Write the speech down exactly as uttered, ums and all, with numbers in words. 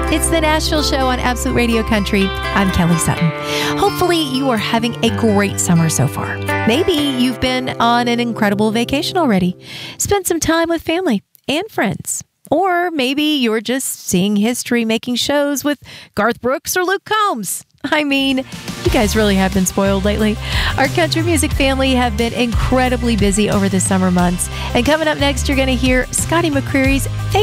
It's the Nashville Show on Absolute Radio Country. I'm Kelly Sutton. Hopefully you are having a great summer so far. Maybe you've been on an incredible vacation already. Spent some time with family and friends. Or maybe you're just seeing history making shows with Garth Brooks or Luke Combs. I mean, you guys really have been spoiled lately. Our country music family have been incredibly busy over the summer months. And coming up next, you're going to hear Scotty McCreery's